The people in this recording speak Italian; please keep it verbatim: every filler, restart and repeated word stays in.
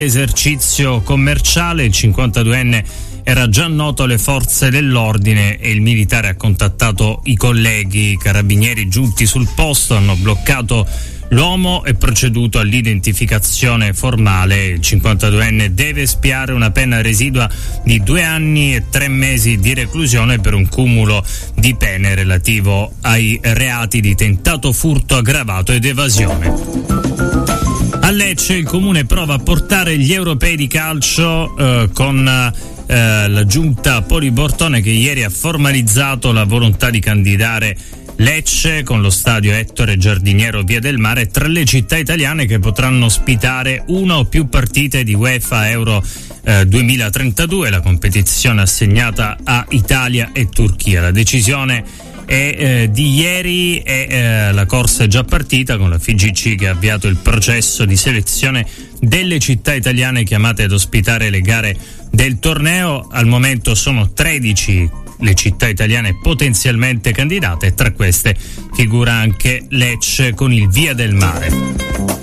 Esercizio commerciale, il cinquantaduenne era già noto alle forze dell'ordine e il militare ha contattato i colleghi. I carabinieri giunti sul posto hanno bloccato l'uomo e proceduto all'identificazione formale. Il cinquantaduenne deve espiare una pena residua di due anni e tre mesi di reclusione per un cumulo di pene relativo ai reati di tentato furto aggravato ed evasione. A Lecce il comune prova a portare gli europei di calcio eh, con eh, la giunta Poli Bortone, che ieri ha formalizzato la volontà di candidare Lecce con lo stadio Ettore Giardiniero Via del Mare tra le città italiane che potranno ospitare una o più partite di UEFA Euro eh, duemilatrentadue, la competizione assegnata a Italia e Turchia. La decisione è eh, di ieri e eh, la corsa è già partita, con la F I G C che ha avviato il processo di selezione delle città italiane chiamate ad ospitare le gare del torneo. Al momento sono tredici le città italiane potenzialmente candidate e tra queste figura anche Lecce con il Via del Mare.